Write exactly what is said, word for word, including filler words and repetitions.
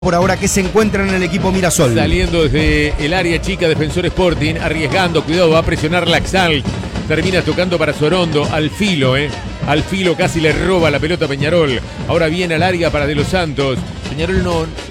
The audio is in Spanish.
por ahora que se encuentran en el equipo Mirasol. Saliendo desde el área chica, Defensor Sporting, arriesgando, cuidado, va a presionar Laxalt. Termina tocando para Sorondo, al filo, eh. Al filo casi le roba la pelota a Peñarol. Ahora viene al área para De Los Santos. Peñarol no,